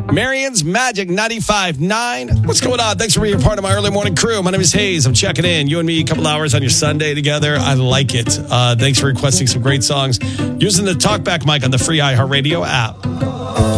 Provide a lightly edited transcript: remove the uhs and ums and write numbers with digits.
Marion's Magic 95.9. What's going on? Thanks for being a part of my early morning crew. My name is Hayes. I'm checking in. You and me, a couple hours on your Sunday together. I like it. Thanks for requesting some great songs using the TalkBack mic on the free iHeartRadio app.